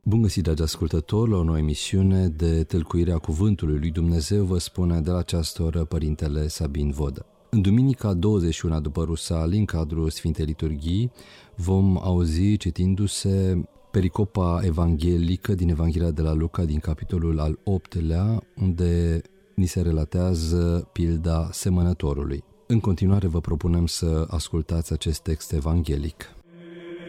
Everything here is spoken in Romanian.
Bun găsit, dragi ascultători, la o nouă emisiune de Tălcuirea Cuvântului lui Dumnezeu, vă spune de la această oră Părintele Sabin Vodă. În duminica 21 după Rusalii, în cadrul Sfintei Liturghii, vom auzi citindu-se pericopa evanghelică din Evanghelia de la Luca, din capitolul al 8-lea, unde ni se relatează pilda semănătorului. În continuare vă propunem să ascultați acest text evanghelic.